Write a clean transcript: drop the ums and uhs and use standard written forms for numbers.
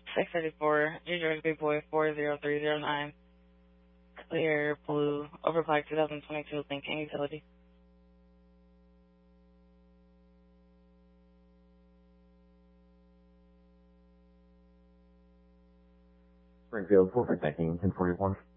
634, New Jersey Big Boy 40309. Clear blue, Overblack 2022 Lincoln Utility. Springfield, 4 for tanking, 1041.